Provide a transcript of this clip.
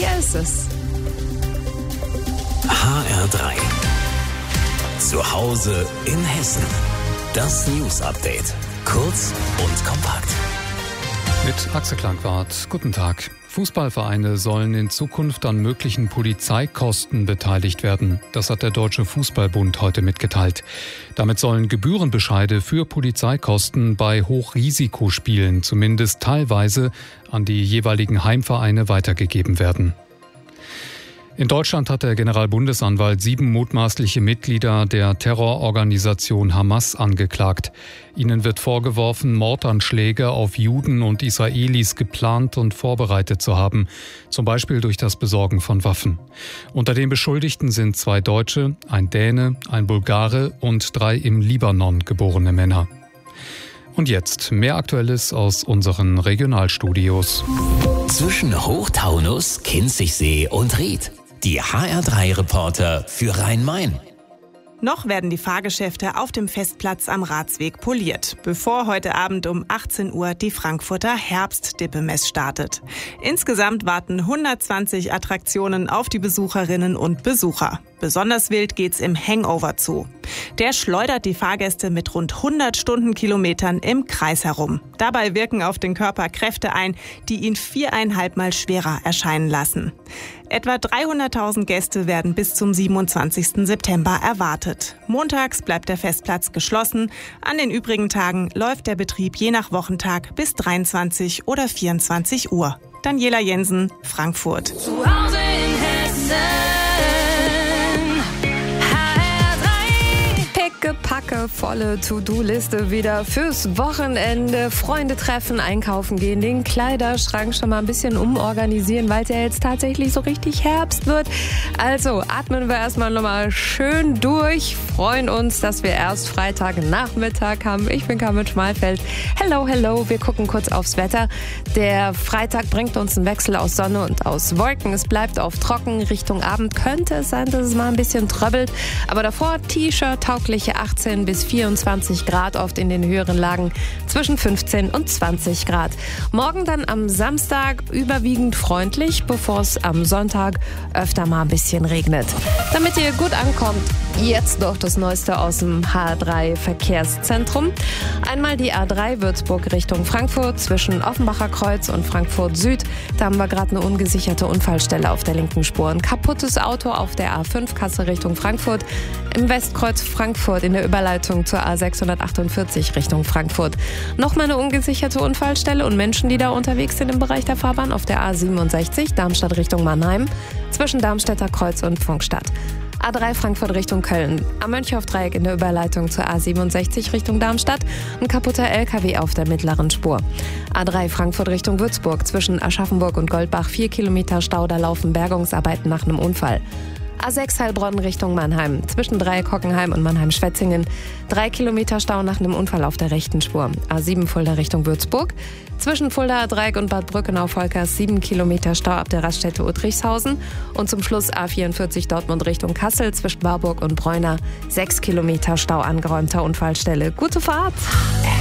Hier ist es. HR3. Zu Hause in Hessen. Das News-Update. Kurz und kompakt. Mit Axel Klangwart. Guten Tag. Fußballvereine sollen in Zukunft an möglichen Polizeikosten beteiligt werden. Das hat der Deutsche Fußballbund heute mitgeteilt. Damit sollen Gebührenbescheide für Polizeikosten bei Hochrisikospielen zumindest teilweise an die jeweiligen Heimvereine weitergegeben werden. In Deutschland hat der Generalbundesanwalt 7 mutmaßliche Mitglieder der Terrororganisation Hamas angeklagt. Ihnen wird vorgeworfen, Mordanschläge auf Juden und Israelis geplant und vorbereitet zu haben, zum Beispiel durch das Besorgen von Waffen. Unter den Beschuldigten sind 2 Deutsche, ein Däne, ein Bulgare und 3 im Libanon geborene Männer. Und jetzt mehr Aktuelles aus unseren Regionalstudios. Zwischen Hochtaunus, Kinzigsee und Ried. Die HR3-Reporter für Rhein-Main. Noch werden die Fahrgeschäfte auf dem Festplatz am Ratsweg poliert, bevor heute Abend um 18 Uhr die Frankfurter Herbstdippemess startet. Insgesamt warten 120 Attraktionen auf die Besucherinnen und Besucher. Besonders wild geht's im Hangover zu. Der schleudert die Fahrgäste mit rund 100 Stundenkilometern im Kreis herum. Dabei wirken auf den Körper Kräfte ein, die ihn 4,5 Mal schwerer erscheinen lassen. Etwa 300.000 Gäste werden bis zum 27. September erwartet. Montags bleibt der Festplatz geschlossen. An den übrigen Tagen läuft der Betrieb je nach Wochentag bis 23 oder 24 Uhr. Daniela Jensen, Frankfurt. Zu Hause in Hessen. Packe, volle To-Do-Liste wieder fürs Wochenende. Freunde treffen, einkaufen gehen, den Kleiderschrank schon mal ein bisschen umorganisieren, weil es ja jetzt tatsächlich so richtig Herbst wird. Also atmen wir erstmal nochmal schön durch. Freuen uns, dass wir erst Freitagnachmittag haben. Ich bin Carmen Schmalfeld. Hello. Wir gucken kurz aufs Wetter. Der Freitag bringt uns einen Wechsel aus Sonne und aus Wolken. Es bleibt auf trocken. Richtung Abend könnte es sein, dass es mal ein bisschen tröbbelt. Aber davor T-Shirt, taugliche 18 bis 24 Grad, oft in den höheren Lagen zwischen 15 und 20 Grad. Morgen dann am Samstag überwiegend freundlich, bevor es am Sonntag öfter mal ein bisschen regnet. Damit ihr gut ankommt, jetzt noch das Neueste aus dem HR3 Verkehrszentrum. Einmal die A3 Würzburg Richtung Frankfurt zwischen Offenbacher Kreuz und Frankfurt Süd. Da haben wir gerade eine ungesicherte Unfallstelle auf der linken Spur. Ein kaputtes Auto auf der A5 Kassel Richtung Frankfurt. Im Westkreuz Frankfurt in der Überleitung zur A648 Richtung Frankfurt. Nochmal eine ungesicherte Unfallstelle und Menschen, die da unterwegs sind im Bereich der Fahrbahn auf der A67 Darmstadt Richtung Mannheim zwischen Darmstädter Kreuz und Funkstadt. A3 Frankfurt Richtung Köln. Am Mönchhof-Dreieck in der Überleitung zur A67 Richtung Darmstadt. Ein kaputter LKW auf der mittleren Spur. A3 Frankfurt Richtung Würzburg. Zwischen Aschaffenburg und Goldbach 4 Kilometer Stau. Da laufen Bergungsarbeiten nach einem Unfall. A6 Heilbronn Richtung Mannheim. Zwischen Dreieck Hockenheim und Mannheim-Schwetzingen. 3 Kilometer Stau nach einem Unfall auf der rechten Spur. A7 Fulda Richtung Würzburg. Zwischen Fulda Dreieck und Bad Brückenau-Volkers 7 Kilometer Stau ab der Raststätte Uttrichshausen. Und zum Schluss A44 Dortmund Richtung Kassel. Zwischen Warburg und Bräuner 6 Kilometer Stau, angeräumter Unfallstelle. Gute Fahrt!